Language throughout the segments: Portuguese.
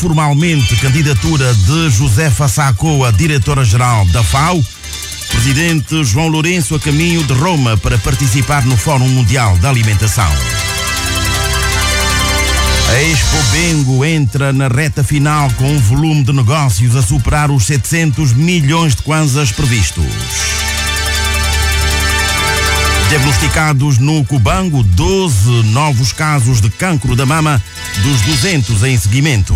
formalmente candidatura de Josefa Sacco a diretora-geral da FAO. Presidente João Lourenço a caminho de Roma para participar no Fórum Mundial da Alimentação. A Expo Bengo entra na reta final com um volume de negócios a superar os 700 milhões de kwanzas previstos. Diagnosticados no Cubango 12 novos casos de cancro da mama, dos 200 em seguimento.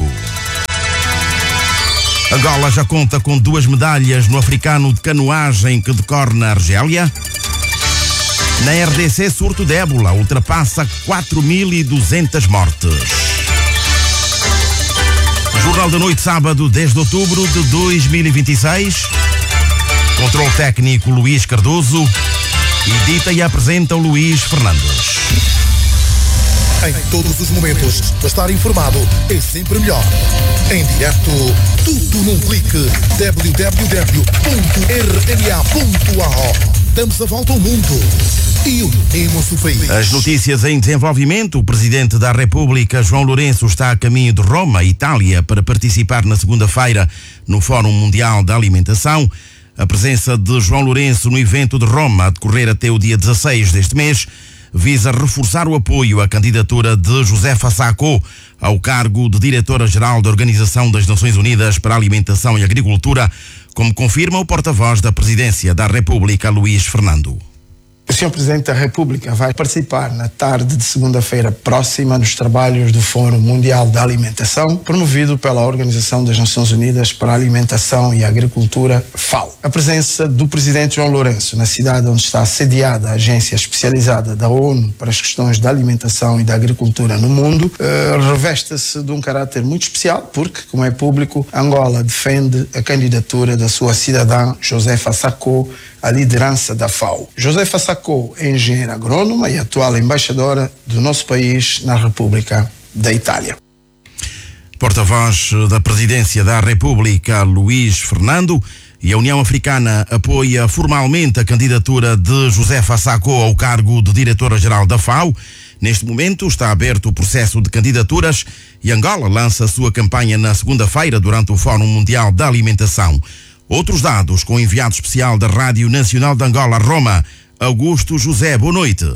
Angola já conta com 2 medalhas no africano de canoagem que decorre na Argélia. Na RDC, surto de ébola ultrapassa 4.200 mortes. Jornal da Noite, sábado, 10 de outubro de 2026. Controle técnico Luís Cardoso. Edita e apresenta o Luís Fernandes. Em todos os momentos, estar informado é sempre melhor. Em direto, tudo num clique. www.rma.ao. Damos a volta ao mundo e unimos o país. As notícias em desenvolvimento. O Presidente da República, João Lourenço, está a caminho de Roma, Itália, para participar na segunda-feira no Fórum Mundial da Alimentação. A presença de João Lourenço no evento de Roma, a decorrer até o dia 16 deste mês, visa reforçar o apoio à candidatura de Josefa Sacco ao cargo de Diretora-Geral da Organização das Nações Unidas para a Alimentação e Agricultura, como confirma o porta-voz da Presidência da República, Luís Fernando. O Sr. Presidente da República vai participar na tarde de segunda-feira próxima nos trabalhos do Fórum Mundial da Alimentação, promovido pela Organização das Nações Unidas para a Alimentação e Agricultura, FAO. A presença do Presidente João Lourenço na cidade onde está sediada a agência especializada da ONU para as questões da alimentação e da agricultura no mundo reveste-se de um caráter muito especial porque, como é público, Angola defende a candidatura da sua cidadã Josefa Sacco à liderança da FAO. Josefa Sacco é engenheira agrônoma e atual embaixadora do nosso país na República da Itália. Porta-voz da Presidência da República, Luís Fernando. E a União Africana apoia formalmente a candidatura de Josefa Sacco ao cargo de Diretora-Geral da FAO. Neste momento está aberto o processo de candidaturas e Angola lança a sua campanha na segunda-feira durante o Fórum Mundial da Alimentação. Outros dados com o enviado especial da Rádio Nacional de Angola, Roma, Augusto José. Boa noite.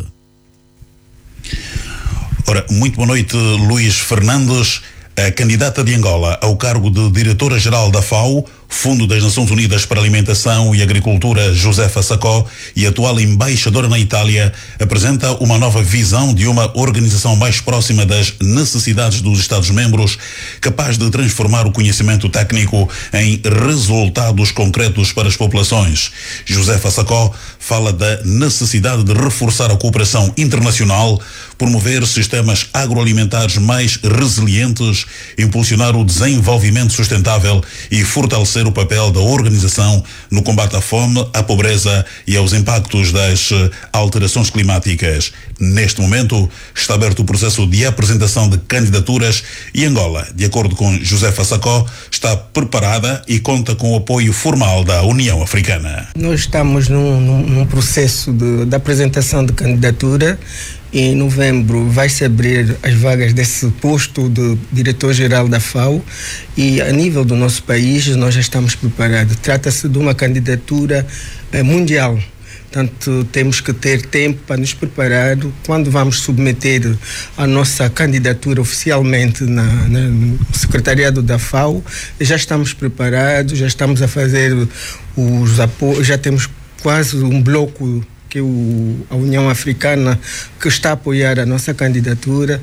Ora, muito boa noite, Luís Fernandes. A candidata de Angola ao cargo de Diretora-Geral da FAO, Fundo das Nações Unidas para a Alimentação e Agricultura, Josefa Sacco, e atual embaixadora na Itália, apresenta uma nova visão de uma organização mais próxima das necessidades dos Estados-membros, capaz de transformar o conhecimento técnico em resultados concretos para as populações. Josefa Sacco fala da necessidade de reforçar a cooperação internacional, promover sistemas agroalimentares mais resilientes, impulsionar o desenvolvimento sustentável e fortalecer o papel da organização no combate à fome, à pobreza e aos impactos das alterações climáticas. Neste momento, está aberto o processo de apresentação de candidaturas e Angola, de acordo com Josefa Sacco, está preparada e conta com o apoio formal da União Africana. Nós estamos num processo de apresentação de candidatura. Em novembro vai-se abrir as vagas desse posto de diretor-geral da FAO e a nível do nosso país nós já estamos preparados. Trata-se de uma candidatura mundial. Portanto, temos que ter tempo para nos preparar. Quando vamos submeter a nossa candidatura oficialmente no secretariado da FAO, já estamos preparados, já estamos a fazer os apoios, já temos quase um bloco que a União Africana que está a apoiar a nossa candidatura.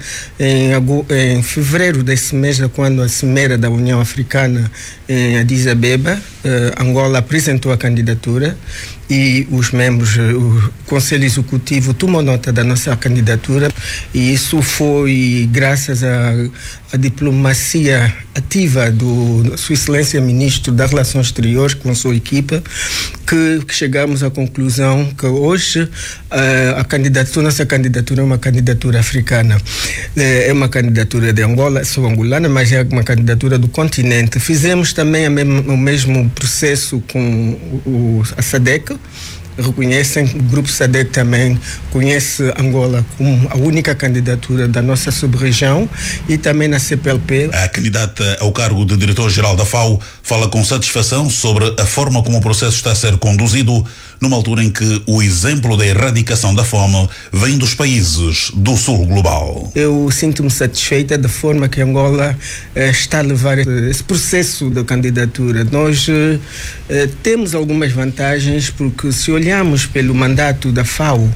Em fevereiro desse mês, quando a Cimeira da União Africana em Addis Abeba, Angola apresentou a candidatura e os membros, o Conselho Executivo tomou nota da nossa candidatura e isso foi graças à diplomacia ativa do Sua Excelência Ministro das Relações Exteriores com a sua equipa que chegamos à conclusão que hoje nossa candidatura é uma candidatura africana. É uma candidatura de Angola, sou angolana, mas é uma candidatura do continente. Fizemos também o mesmo processo com a SADC, reconhecem. O Grupo SADC também conhece Angola como a única candidatura da nossa sub-região e também na CPLP. A candidata ao cargo de diretor-geral da FAO fala com satisfação sobre a forma como o processo está a ser conduzido, numa altura em que o exemplo da erradicação da fome vem dos países do sul global. Eu sinto-me satisfeita da forma que Angola está a levar esse processo de candidatura. Nós temos algumas vantagens, porque se olharmos pelo mandato da FAO,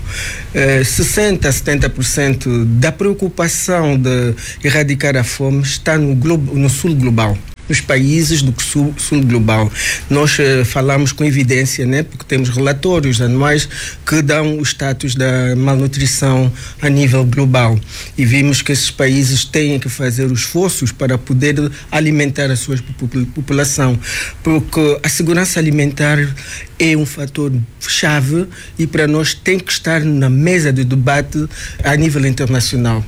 60% a 70% da preocupação de erradicar a fome está no sul global, nos países do sul global. Nós falamos com evidência, né, porque temos relatórios anuais que dão o status da malnutrição a nível global, e vimos que esses países têm que fazer esforços para poder alimentar a sua população, porque a segurança alimentar é um fator chave e para nós tem que estar na mesa de debate a nível internacional.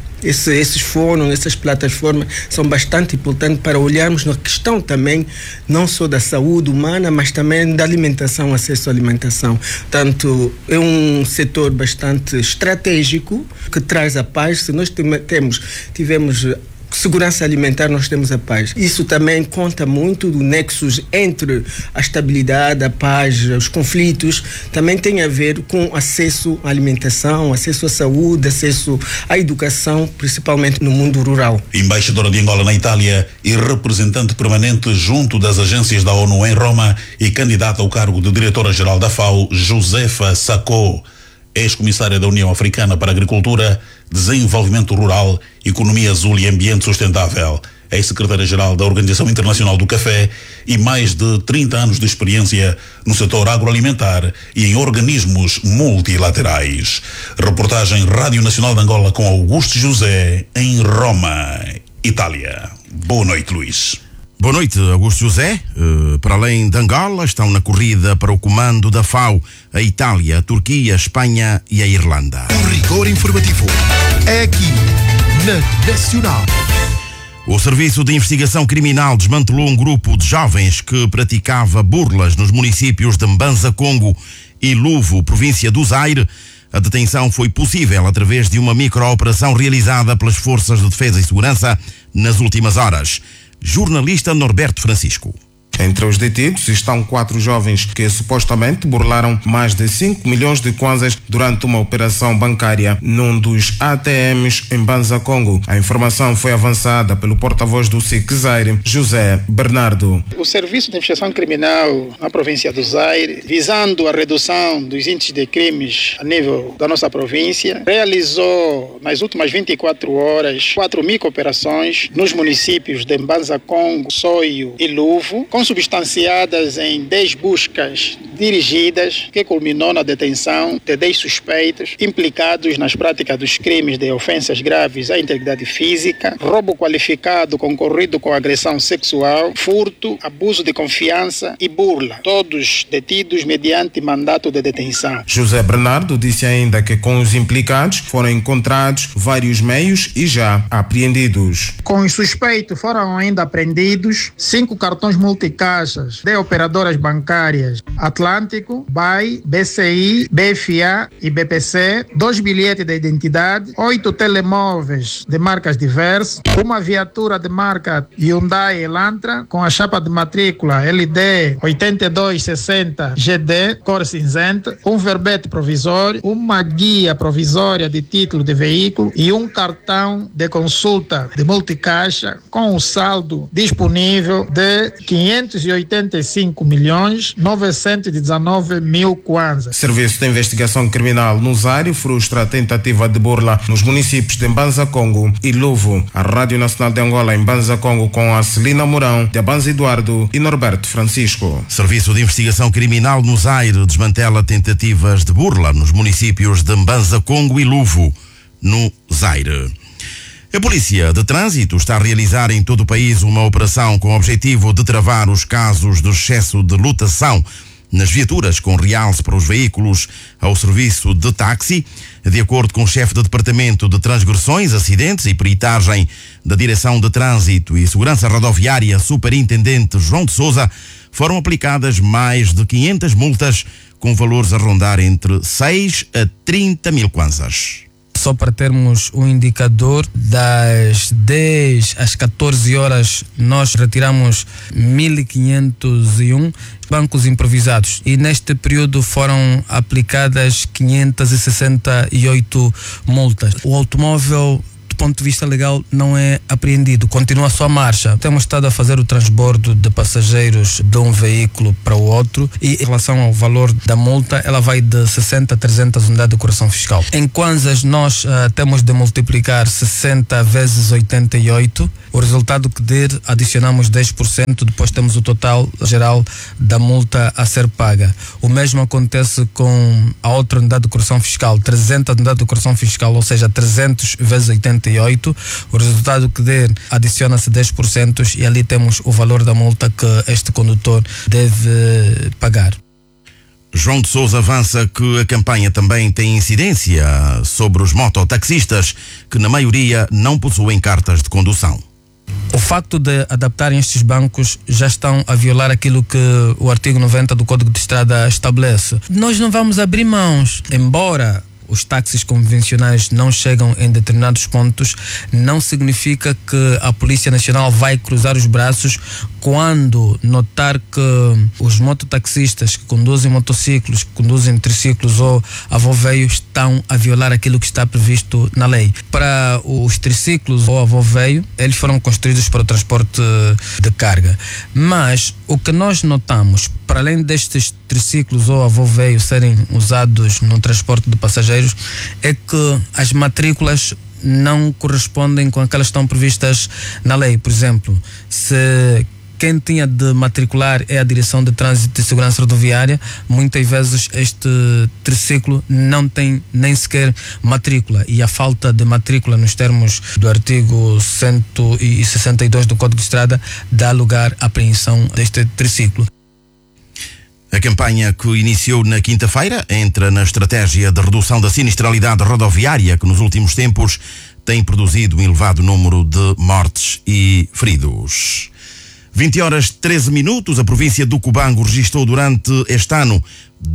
Essas plataformas são bastante importantes para olharmos na questão também, não só da saúde humana, mas também da alimentação, acesso à alimentação. Portanto, é um setor bastante estratégico que traz a paz. Se nós tivemos segurança alimentar, nós temos a paz. Isso também conta muito do nexus entre a estabilidade, a paz, os conflitos. Também tem a ver com acesso à alimentação, acesso à saúde, acesso à educação, principalmente no mundo rural. Embaixadora de Angola na Itália e representante permanente junto das agências da ONU em Roma e candidata ao cargo de diretora-geral da FAO, Josefa Sacco. Ex-comissária da União Africana para Agricultura, Desenvolvimento Rural, Economia Azul e Ambiente Sustentável, ex-secretária-geral da Organização Internacional do Café e mais de 30 anos de experiência no setor agroalimentar e em organismos multilaterais. Reportagem Rádio Nacional de Angola com Augusto José, em Roma, Itália. Boa noite, Luís. Boa noite, Augusto José. Para além de Angola, estão na corrida para o comando da FAO a Itália, a Turquia, a Espanha e a Irlanda. O rigor informativo é aqui, na Nacional. O Serviço de Investigação Criminal desmantelou um grupo de jovens que praticava burlas nos municípios de Mbanza, Congo e Luvo, província do Zaire. A detenção foi possível através de uma micro-operação realizada pelas Forças de Defesa e Segurança nas últimas horas. Jornalista Norberto Francisco. Entre os detidos estão 4 jovens que supostamente burlaram mais de 5 milhões de kwanzas durante uma operação bancária num dos ATMs em Mbanza, Congo. A informação foi avançada pelo porta-voz do SIC Zaire, José Bernardo. O Serviço de Investigação Criminal na província do Zaire, visando a redução dos índices de crimes a nível da nossa província, realizou nas últimas 24 horas 4 micro-operações nos municípios de Mbanza, Congo, Soio e Luvo, consubstanciadas em 10 buscas dirigidas, que culminou na detenção de 10 suspeitos implicados nas práticas dos crimes de ofensas graves à integridade física, roubo qualificado concorrido com agressão sexual, furto, abuso de confiança e burla, todos detidos mediante mandato de detenção. José Bernardo disse ainda que com os implicados foram encontrados vários meios e já apreendidos. Com os suspeitos foram ainda apreendidos 5 cartões multicaixas de operadoras bancárias Atlântico, BAI, BCI, BFA e BPC, 2 bilhetes de identidade, 8 telemóveis de marcas diversas, uma viatura de marca Hyundai Elantra com a chapa de matrícula LD 8260 GD, cor cinzenta, um verbete provisório, uma guia provisória de título de veículo e um cartão de consulta de multicaixa com o saldo disponível de 585.919.000 kwanzas. Serviço de Investigação Criminal no Zaire frustra a tentativa de burla nos municípios de Mbanza, Congo e Luvo. A Rádio Nacional de Angola em Mbanza, Congo com a Celina Mourão, de Abanza Eduardo e Norberto Francisco. Serviço de Investigação Criminal no Zaire desmantela tentativas de burla nos municípios de Mbanza, Congo e Luvo, no Zaire. A Polícia de Trânsito está a realizar em todo o país uma operação com o objetivo de travar os casos de excesso de lotação nas viaturas, com realce para os veículos ao serviço de táxi. De acordo com o chefe do Departamento de Transgressões, Acidentes e Peritagem da Direção de Trânsito e Segurança Rodoviária, Superintendente João de Sousa, foram aplicadas mais de 500 multas com valores a rondar entre 6 a 30 mil kwanzas. Só para termos um indicador, das 10 às 14 horas nós retiramos 1.501 bancos improvisados e neste período foram aplicadas 568 multas. O automóvel, do ponto de vista legal, não é apreendido, continua a sua marcha. Temos estado a fazer o transbordo de passageiros de um veículo para o outro e em relação ao valor da multa, ela vai de 60 a 300 unidades de correção fiscal. Em kwanzas nós temos de multiplicar 60 vezes 88, o resultado que der, adicionamos 10%, depois temos o total geral da multa a ser paga. O mesmo acontece com a outra unidade de correção fiscal, 300 unidades de correção fiscal, ou seja, 300 vezes 88, o resultado que der, adiciona-se 10% e ali temos o valor da multa que este condutor deve pagar. João de Sousa avança que a campanha também tem incidência sobre os mototaxistas, que na maioria não possuem cartas de condução. O facto de adaptarem estes bancos já estão a violar aquilo que o artigo 90 do Código de Estrada estabelece. Nós não vamos abrir mãos, embora os táxis convencionais não chegam em determinados pontos, não significa que a Polícia Nacional vai cruzar os braços quando notar que os mototaxistas que conduzem motociclos, que conduzem triciclos ou avô-veio estão a violar aquilo que está previsto na lei. Para os triciclos ou avô-veio, eles foram construídos para o transporte de carga. Mas o que nós notamos, para além destes triciclos ou avô-veio serem usados no transporte de passageiros, é que as matrículas não correspondem com aquelas que estão previstas na lei. Por exemplo, se quem tinha de matricular é a Direção de Trânsito e Segurança Rodoviária, muitas vezes este triciclo não tem nem sequer matrícula, e a falta de matrícula nos termos do artigo 162 do Código de Estrada dá lugar à apreensão deste triciclo. A campanha, que iniciou na quinta-feira, entra na estratégia de redução da sinistralidade rodoviária, que nos últimos tempos tem produzido um elevado número de mortes e feridos. 20h13, a província do Cubango registrou durante este ano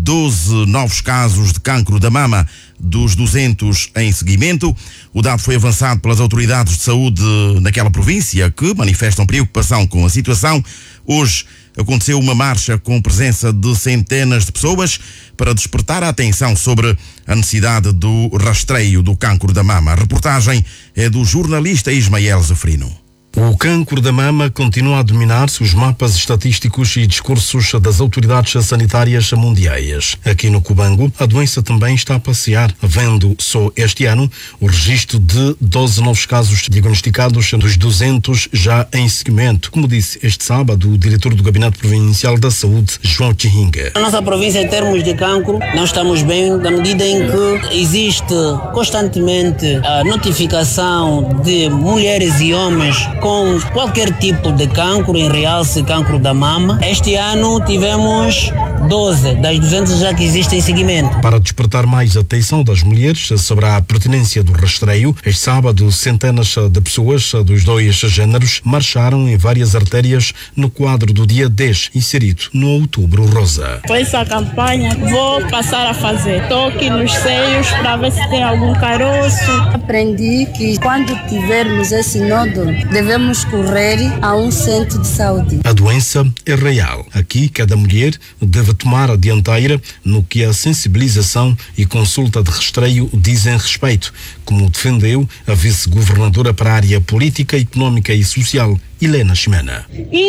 12 novos casos de cancro da mama, dos 200 em seguimento. O dado foi avançado pelas autoridades de saúde naquela província, que manifestam preocupação com a situação. Hoje aconteceu uma marcha com presença de centenas de pessoas para despertar a atenção sobre a necessidade do rastreio do cancro da mama. A reportagem é do jornalista Ismael Zefrino. O cancro da mama continua a dominar-se os mapas estatísticos e discursos das autoridades sanitárias mundiais. Aqui no Cubango, a doença também está a passear, havendo só este ano o registro de 12 novos casos diagnosticados, dos 200 já em seguimento, como disse este sábado o diretor do Gabinete Provincial da Saúde, João Chihinga. Na nossa província, em termos de cancro, não estamos bem, na medida em que existe constantemente a notificação de mulheres e homens com qualquer tipo de cancro, em realce cancro da mama. Este ano tivemos 12 das 200 já que existem em seguimento. Para despertar mais a atenção das mulheres sobre a pertinência do rastreio, este sábado centenas de pessoas dos dois géneros marcharam em várias artérias no quadro do dia 10, inserido no Outubro Rosa. Com essa campanha vou passar a fazer toque nos seios para ver se tem algum caroço. Aprendi que quando tivermos esse nódulo, devemos correr a um centro de saúde. A doença é real. Aqui, cada mulher deve tomar a dianteira no que a sensibilização e consulta de rastreio dizem respeito, como defendeu a vice-governadora para a área política, económica e social, Helena Ximena.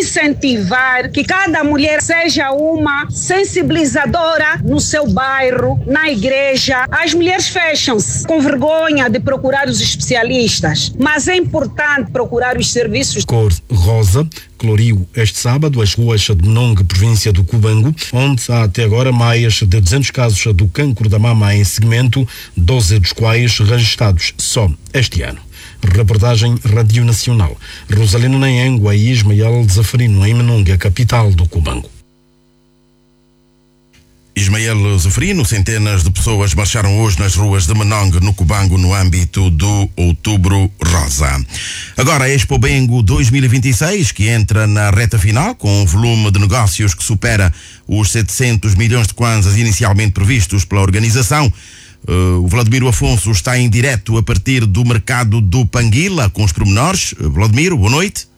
Incentivar que cada mulher seja uma sensibilizadora no seu bairro, na igreja. As mulheres fecham-se com vergonha de procurar os especialistas, mas é importante procurar os serviços. Cor rosa coloriu este sábado as ruas de Mnongue, província do Cubango, onde há até agora mais de 200 casos do cancro da mama em seguimento, 12 dos quais registrados só este ano. Reportagem Rádio Nacional. Rosalino Naengua e Ismael Zafrino, em Mnongue, a capital do Cubango. Ismael Zofrino, centenas de pessoas marcharam hoje nas ruas de Menongue, no Cubango, no âmbito do Outubro Rosa. Agora a Expo Bengo 2026, que entra na reta final, com um volume de negócios que supera os 700 milhões de kwanzas inicialmente previstos pela organização. O Vladimiro Afonso está em direto a partir do mercado do Panguila, com os pormenores. Vladimiro, boa noite.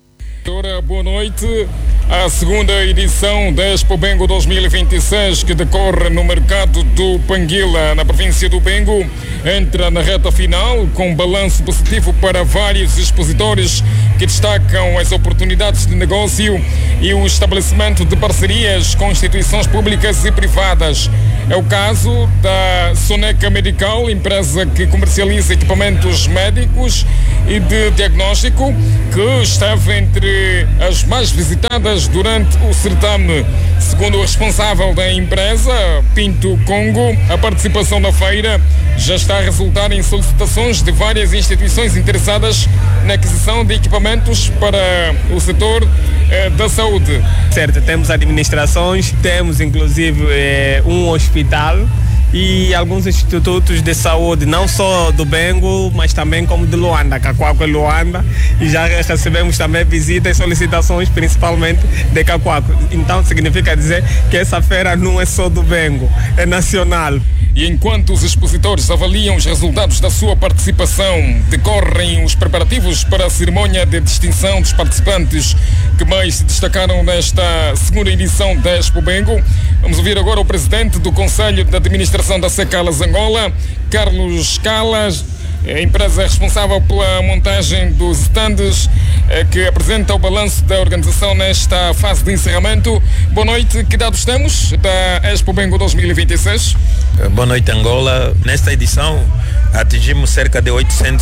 Boa noite. A segunda edição da Expo Bengo 2026, que decorre no mercado do Panguila, na província do Bengo, entra na reta final com um balanço positivo para vários expositores que destacam as oportunidades de negócio e o estabelecimento de parcerias com instituições públicas e privadas. É o caso da Soneca Medical, empresa que comercializa equipamentos médicos e de diagnóstico, que esteve entre as mais visitadas durante o certame. Segundo o responsável da empresa, Pinto Congo, a participação na feira já está a resultar em solicitações de várias instituições interessadas na aquisição de equipamentos para o setor da saúde. Certo, temos administrações, temos inclusive um hospital e alguns institutos de saúde, não só do Bengo, mas também como de Luanda, Cacoaco e Luanda, e já recebemos também visitas e solicitações, principalmente de Cacoaco. Então significa dizer que essa feira não é só do Bengo, é nacional. E enquanto os expositores avaliam os resultados da sua participação, decorrem os preparativos para a cerimónia de distinção dos participantes que mais se destacaram nesta segunda edição da Expo Bengo. Vamos ouvir agora o presidente do Conselho de Administração da Secalas Angola, Carlos Calas, a empresa responsável pela montagem dos stands, que apresenta o balanço da organização nesta fase de encerramento. Boa noite, que dados temos da Expo Bengo 2026? Boa noite, Angola. Nesta edição atingimos cerca de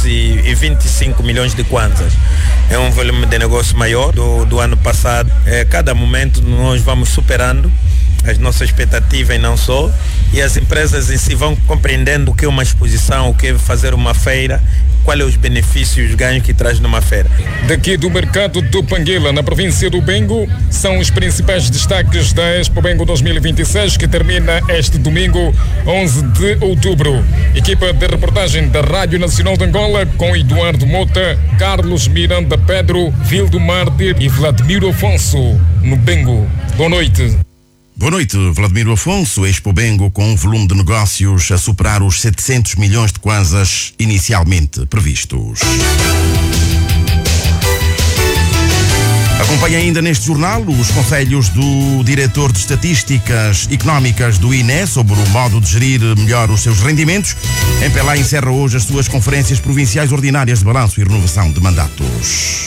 825 milhões de kwanzas. É um volume de negócio maior do ano passado. Cada momento nós vamos superando as nossas expectativas e não só, e as empresas em si vão compreendendo o que é uma exposição, o que é fazer uma feira, quais são os benefícios e os ganhos que traz numa feira. Daqui do mercado do Panguila, na província do Bengo, são os principais destaques da Expo Bengo 2026, que termina este domingo, 11 de outubro. Equipa de reportagem da Rádio Nacional de Angola, com Eduardo Mota, Carlos Miranda Pedro, Vildo Mártir e Vladimiro Afonso, no Bengo. Boa noite. Boa noite, Vladimiro Afonso. Expo Bengo com um volume de negócios a superar os 700 milhões de kwanzas inicialmente previstos. Acompanhe ainda neste jornal os conselhos do diretor de Estatísticas Económicas do INE sobre o modo de gerir melhor os seus rendimentos. Em Pelá encerra hoje as suas conferências provinciais ordinárias de balanço e renovação de mandatos.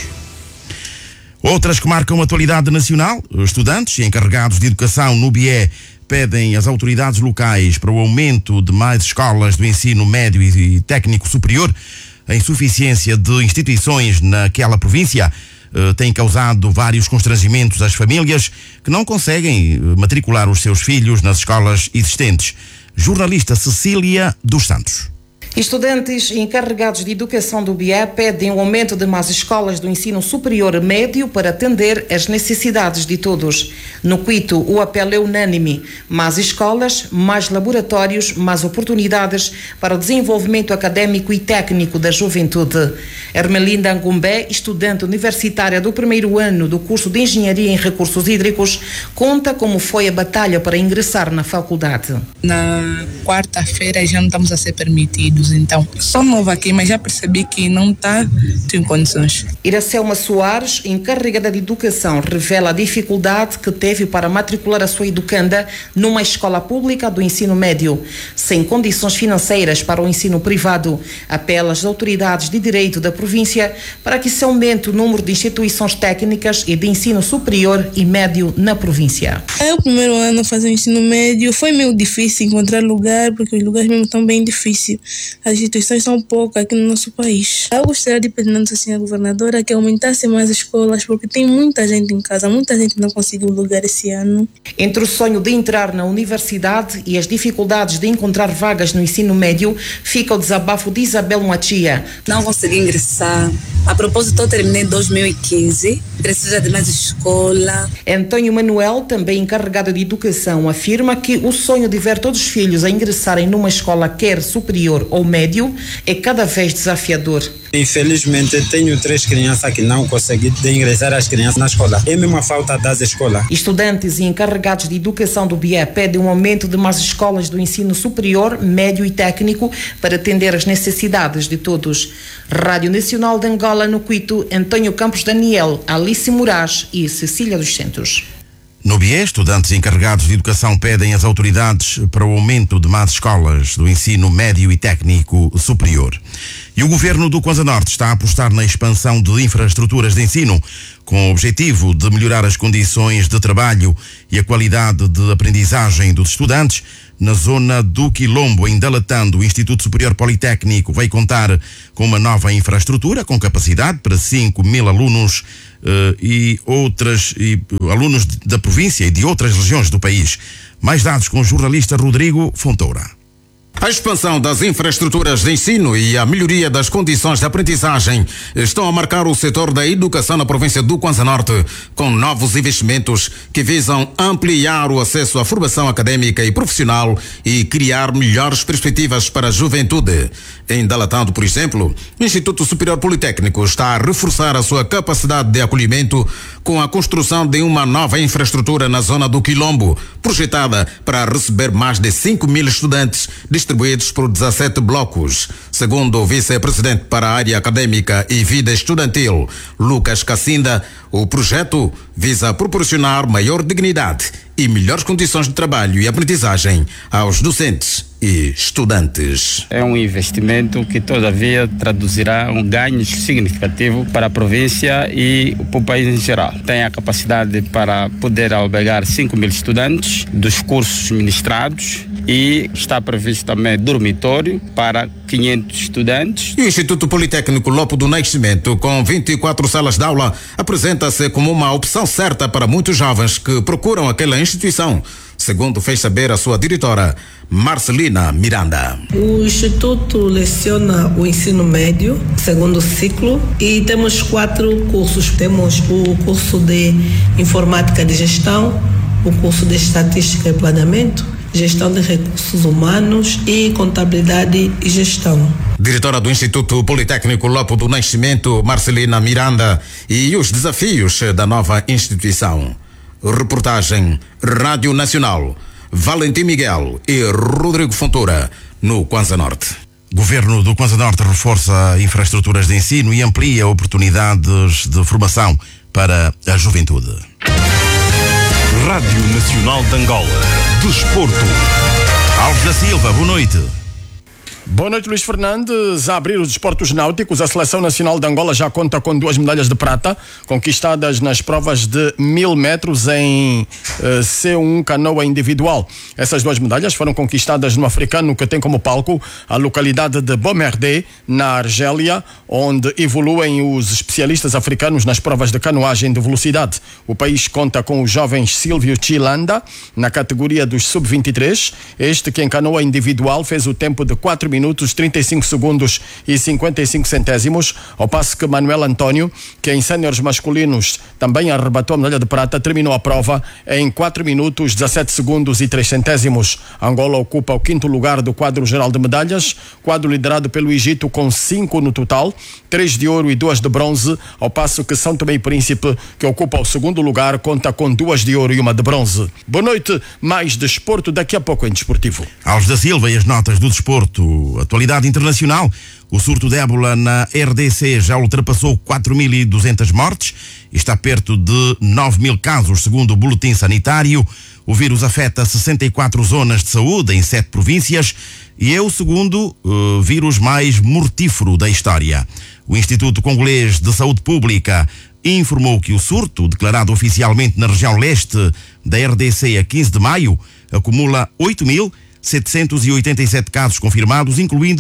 Outras que marcam a atualidade nacional: estudantes e encarregados de educação no BIE pedem às autoridades locais para o aumento de mais escolas do ensino médio e técnico superior. A insuficiência de instituições naquela província tem causado vários constrangimentos às famílias que não conseguem matricular os seus filhos nas escolas existentes. Jornalista Cecília dos Santos. Estudantes e encarregados de educação do BIE pedem o aumento de mais escolas do ensino superior médio para atender às necessidades de todos. No Quito, o apelo é unânime: mais escolas, mais laboratórios, mais oportunidades para o desenvolvimento académico e técnico da juventude. Ermelinda Angumbé, estudante universitária do primeiro ano do curso de Engenharia em Recursos Hídricos, conta como foi a batalha para ingressar na faculdade. Na quarta-feira já não estamos a ser permitidos. Então, sou nova aqui, mas já percebi que não está em condições. Iracelma Soares, encarregada de educação, revela a dificuldade que teve para matricular a sua educanda numa escola pública do ensino médio, sem condições financeiras para o ensino privado. Apela às autoridades de direito da província para que se aumente o número de instituições técnicas e de ensino superior e médio na província. O primeiro ano fazer o ensino médio foi meio difícil encontrar lugar, porque os lugares mesmo estão bem difíceis. As instituições são poucas aqui no nosso país. Eu gostaria de pedir assim à governadora que aumentasse mais escolas, porque tem muita gente em casa, muita gente não conseguiu lugar esse ano. Entre o sonho de entrar na universidade e as dificuldades de encontrar vagas no ensino médio, fica o desabafo de Isabel Matia. Não consegui ingressar A propósito, eu terminei em 2015, precisa de mais escola. Antônio Manuel, também encarregado de educação, afirma que o sonho de ver todos os filhos a ingressarem numa escola quer superior ou médio é cada vez desafiador. Infelizmente, tenho 3 crianças que não consegui ingressar as crianças na escola. É mesmo a falta das escolas. Estudantes e encarregados de educação do BIE pedem um aumento de mais escolas do ensino superior, médio e técnico para atender às necessidades de todos. Rádio Nacional de Angola, no Quito, Antônio Campos Daniel, Alice Moraes e Cecília dos Santos. No BIE, estudantes encarregados de educação pedem às autoridades para o aumento de mais escolas do ensino médio e técnico superior. E o governo do Kwanza Norte está a apostar na expansão de infraestruturas de ensino, com o objetivo de melhorar as condições de trabalho e a qualidade de aprendizagem dos estudantes. Na zona do Quilombo, em Dalatando, o Instituto Superior Politécnico vai contar com uma nova infraestrutura com capacidade para 5.000 alunos alunos da província e de outras regiões do país. Mais dados com o jornalista Rodrigo Fontoura. A expansão das infraestruturas de ensino e a melhoria das condições de aprendizagem estão a marcar o setor da educação na província do Kwanza Norte, com novos investimentos que visam ampliar o acesso à formação académica e profissional e criar melhores perspectivas para a juventude. Em Dalatando, por exemplo, o Instituto Superior Politécnico está a reforçar a sua capacidade de acolhimento com a construção de uma nova infraestrutura na zona do Quilombo, projetada para receber mais de 5.000 estudantes distribuídos por 17 blocos. Segundo o vice-presidente para a área académica e vida estudantil, Lucas Cassinda, o projeto visa proporcionar maior dignidade e melhores condições de trabalho e aprendizagem aos docentes e estudantes. É um investimento que todavia traduzirá um ganho significativo para a província e para o país em geral. Tem a capacidade para poder albergar 5.000 estudantes dos cursos ministrados e está previsto também dormitório para 500 estudantes. E o Instituto Politécnico Lopo do Nascimento, com 24 salas de aula, apresenta-se como uma opção certa para muitos jovens que procuram aquela instituição, segundo fez saber a sua diretora, Marcelina Miranda. O Instituto leciona o ensino médio, segundo ciclo, e temos 4 cursos. Temos o curso de Informática de Gestão, o curso de Estatística e Planeamento, Gestão de Recursos Humanos e Contabilidade e Gestão. Diretora do Instituto Politécnico Lopo do Nascimento, Marcelina Miranda, e os desafios da nova instituição. Reportagem Rádio Nacional, Valentim Miguel e Rodrigo Fontoura, no Kwanza Norte. Governo do Kwanza Norte reforça infraestruturas de ensino e amplia oportunidades de formação para a juventude. Rádio Nacional de Angola. Desporto. Alves da Silva, boa noite. Boa noite, Luís Fernandes. A abrir os desportos náuticos, a Seleção Nacional de Angola já conta com 2 medalhas de prata, conquistadas nas provas de 1000 metros em C1 canoa individual. Essas 2 medalhas foram conquistadas no africano que tem como palco a localidade de Bomerdé, na Argélia, onde evoluem os especialistas africanos nas provas de canoagem de velocidade. O país conta com os jovens Silvio Chilanda, na categoria dos sub-23, este que em canoa individual fez o tempo de 4 minutos, 35 segundos e 55 centésimos, ao passo que Manuel António, que em séniores masculinos também arrebatou a medalha de prata, terminou a prova em 4 minutos, 17 segundos e 3 centésimos. Angola ocupa o 5º lugar do quadro geral de medalhas, quadro liderado pelo Egito com 5 no total, 3 de ouro e 2 de bronze, ao passo que São Tomé e Príncipe, que ocupa o 2º lugar, conta com 2 de ouro e 1 de bronze. Boa noite, mais desporto daqui a pouco em Desportivo. Alves da Silva e as notas do desporto. Atualidade internacional. O surto de ébola na RDC já ultrapassou 4.200 mortes e está perto de 9.000 casos, segundo o boletim sanitário. O vírus afeta 64 zonas de saúde em 7 províncias e é o segundo vírus mais mortífero da história. O Instituto Congolês de Saúde Pública informou que o surto, declarado oficialmente na região leste da RDC a 15 de maio, acumula 8.787 casos confirmados, incluindo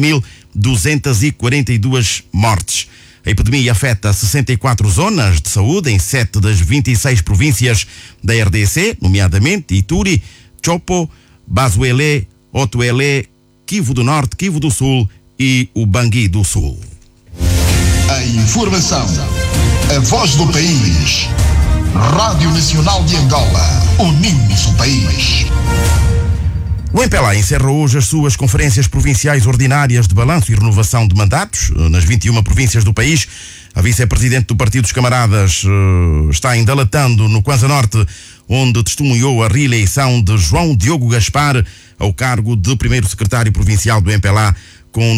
4.242 mortes. A epidemia afeta 64 zonas de saúde em 7 das 26 províncias da RDC, nomeadamente Ituri, Chopo, Bazuelé, Otuelé, Kivu do Norte, Kivu do Sul e o Bangui do Sul. A da informação. A voz do país. Rádio Nacional de Angola. Unimos o país. O MPLA encerra hoje as suas conferências provinciais ordinárias de balanço e renovação de mandatos nas 21 províncias do país. A vice-presidente do Partido dos Camaradas está ainda latando no Kwanza Norte, onde testemunhou a reeleição de João Diogo Gaspar ao cargo de primeiro secretário provincial do MPLA, com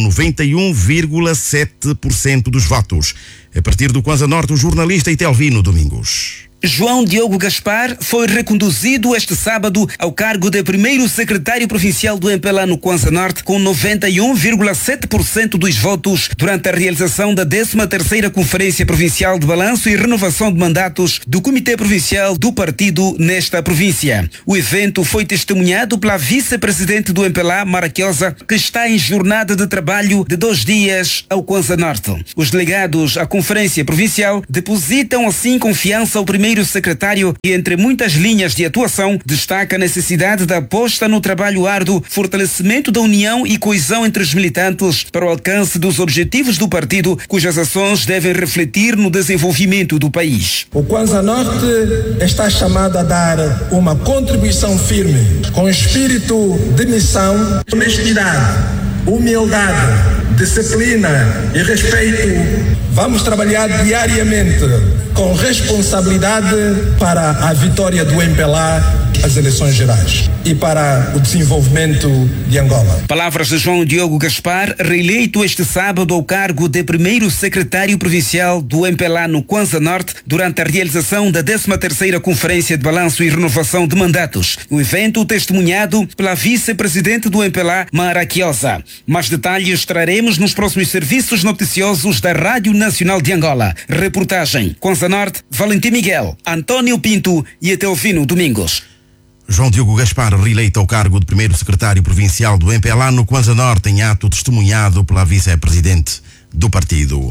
91,7% dos votos. A partir do Kwanza Norte, o jornalista Itelvino Domingos. João Diogo Gaspar foi reconduzido este sábado ao cargo de primeiro secretário provincial do MPLA no Kwanza Norte, com 91,7% dos votos durante a realização da 13ª Conferência Provincial de Balanço e Renovação de Mandatos do Comitê Provincial do Partido nesta província. O evento foi testemunhado pela vice-presidente do MPLA, Maraquiosa, que está em jornada de trabalho de 2 dias ao Kwanza Norte. Os delegados à Conferência Provincial depositam assim confiança ao primeiro secretário e, entre muitas linhas de atuação, destaca a necessidade da aposta no trabalho árduo, fortalecimento da união e coesão entre os militantes para o alcance dos objetivos do partido, cujas ações devem refletir no desenvolvimento do país. O Kwanza Norte está chamado a dar uma contribuição firme, com espírito de missão, honestidade, humildade, disciplina e respeito. Vamos trabalhar diariamente com responsabilidade para a vitória do MPLA às eleições gerais e para o desenvolvimento de Angola. Palavras de João Diogo Gaspar, reeleito este sábado ao cargo de primeiro secretário provincial do MPLA no Kwanza Norte durante a realização da 13ª Conferência de Balanço e Renovação de Mandatos. O evento testemunhado pela vice-presidente do MPLA, Maraquiosa. Mais detalhes traremos nos próximos serviços noticiosos da Rádio Nacional de Angola. Reportagem Kwanza Norte, Valentim Miguel, António Pinto e Atelvino Domingos. João Diogo Gaspar, reeleito ao cargo de primeiro secretário provincial do MPLA no Kwanza Norte, em ato testemunhado pela vice-presidente do partido.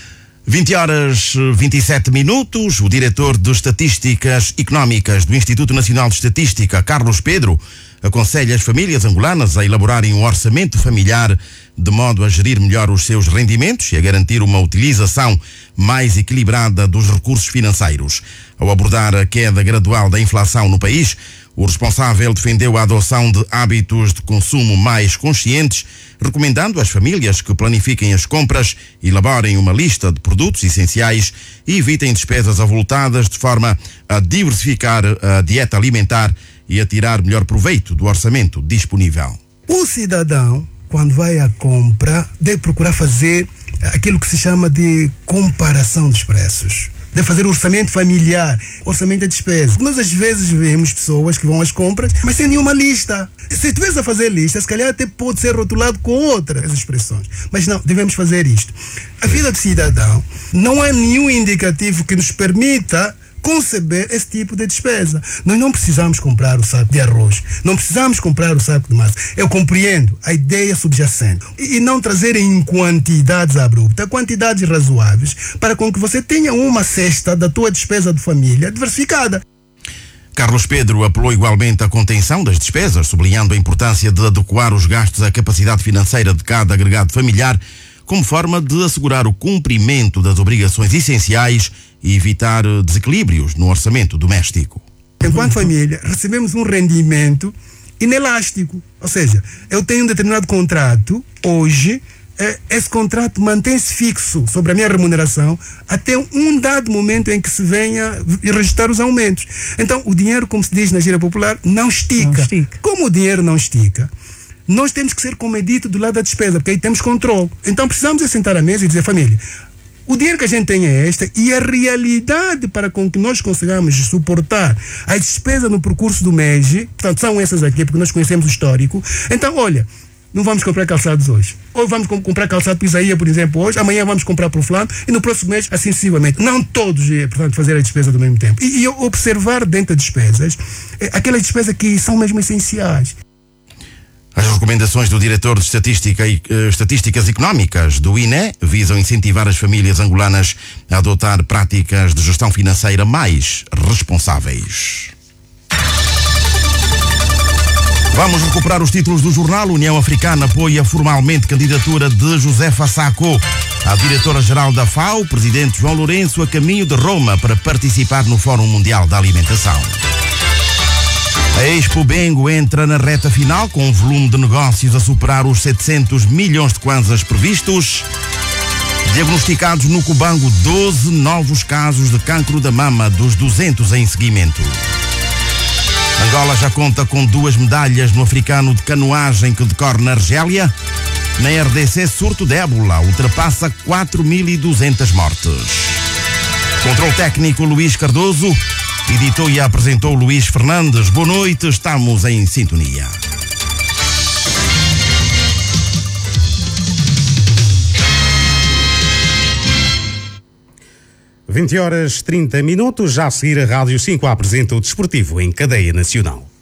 20h27, o diretor de Estatísticas Económicas do Instituto Nacional de Estatística, Carlos Pedro, aconselha as famílias angolanas a elaborarem um orçamento familiar de modo a gerir melhor os seus rendimentos e a garantir uma utilização mais equilibrada dos recursos financeiros. Ao abordar a queda gradual da inflação no país, o responsável defendeu a adoção de hábitos de consumo mais conscientes, recomendando às famílias que planifiquem as compras, elaborem uma lista de produtos essenciais e evitem despesas avultadas de forma a diversificar a dieta alimentar e a tirar melhor proveito do orçamento disponível. O cidadão, quando vai à compra, deve procurar fazer aquilo que se chama de comparação dos preços. Deve fazer orçamento familiar, orçamento de despesa. Nós às vezes vemos pessoas que vão às compras, mas sem nenhuma lista. Se estiveres a fazer lista, se calhar até pode ser rotulado com outras expressões. Mas não, devemos fazer isto. A vida do cidadão, não há nenhum indicativo que nos permita conceber esse tipo de despesa. Nós não precisamos comprar o saco de arroz, não precisamos comprar o saco de massa. Eu compreendo a ideia subjacente e não trazer em quantidades abruptas, quantidades razoáveis, para com que você tenha uma cesta da tua despesa de família diversificada. Carlos Pedro apelou igualmente à contenção das despesas, sublinhando a importância de adequar os gastos à capacidade financeira de cada agregado familiar, como forma de assegurar o cumprimento das obrigações essenciais e evitar desequilíbrios no orçamento doméstico. Enquanto família, recebemos um rendimento inelástico. Ou seja, eu tenho um determinado contrato, hoje, esse contrato mantém-se fixo sobre a minha remuneração até um dado momento em que se venha registrar os aumentos. Então, o dinheiro, como se diz na gíria popular, não estica. Como o dinheiro não estica, nós temos que ser comedido do lado da despesa, porque aí temos controle. Então precisamos sentar à mesa e dizer, família, o dinheiro que a gente tem é esta e a realidade para com que nós consigamos suportar a despesa no percurso do mês, portanto são essas aqui, porque nós conhecemos o histórico. Então, olha, não vamos comprar calçados hoje. Ou vamos comprar calçado para Isaías, por exemplo, hoje, amanhã vamos comprar para o fulano e no próximo mês, assim sucessivamente. Não todos, portanto, fazer a despesa do mesmo tempo. E observar dentro das despesas, aquelas despesas que são mesmo essenciais. As recomendações do diretor de Estatísticas Económicas do INE visam incentivar as famílias angolanas a adotar práticas de gestão financeira mais responsáveis. Vamos recuperar os títulos do jornal. União Africana apoia formalmente candidatura de Josefa Sako A diretora-geral da FAO, presidente João Lourenço, a caminho de Roma para participar no Fórum Mundial da Alimentação. A Expo Bengo entra na reta final com um volume de negócios a superar os 700 milhões de kwanzas previstos. Diagnosticados no Cubango 12 novos casos de cancro da mama, dos 200 em seguimento. Angola já conta com 2 medalhas no africano de canoagem que decorre na Argélia. Na RDC, surto de ébola ultrapassa 4.200 mortes. Controle técnico Luís Cardoso. Editou e apresentou Luís Fernandes. Boa noite, estamos em sintonia. h 20h30, já a seguir a Rádio 5 apresenta o Desportivo em cadeia nacional.